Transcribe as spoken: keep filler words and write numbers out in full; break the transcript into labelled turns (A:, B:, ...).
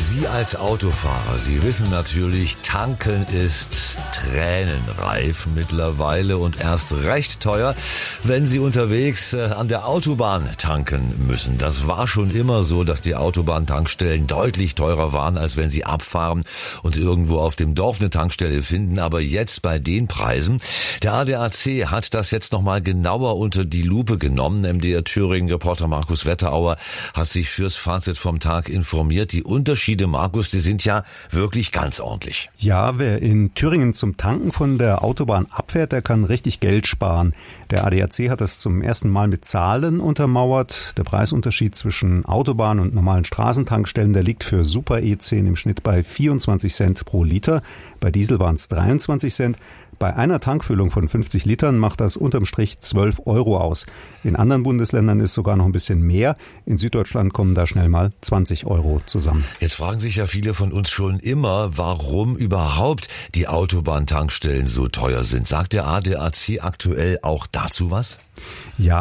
A: Sie als Autofahrer, Sie wissen natürlich, tanken ist tränenreif mittlerweile und erst recht teuer, wenn Sie unterwegs äh, an der Autobahn tanken müssen. Das war schon immer so, dass die Autobahntankstellen deutlich teurer waren, als wenn Sie abfahren und irgendwo auf dem Dorf eine Tankstelle finden. Aber jetzt bei den Preisen, der A D A C hat das jetzt nochmal genauer unter die Lupe genommen. M D R Thüringen-Reporter Markus Wetterauer hat sich fürs Fazit vom Tag informiert. Die Unterschiede, Markus, die sind ja wirklich ganz ordentlich.
B: Ja, wer in Thüringen zum Tanken von der Autobahn abfährt, der kann richtig Geld sparen. Der A D A C hat das zum ersten Mal mit Zahlen untermauert. Der Preisunterschied zwischen Autobahn- und normalen Straßentankstellen, der liegt für Super E zehn im Schnitt bei vierundzwanzig Cent pro Liter. Bei Diesel waren es dreiundzwanzig Cent. Bei einer Tankfüllung von fünfzig Litern macht das unterm Strich zwölf Euro aus. In anderen Bundesländern ist sogar noch ein bisschen mehr. In Süddeutschland kommen da schnell mal zwanzig Euro zusammen.
A: Jetzt fragen sich ja viele von uns schon immer, warum überhaupt die Autobahntankstellen so teuer sind. Sagt der A D A C aktuell auch dazu was?
B: Ja.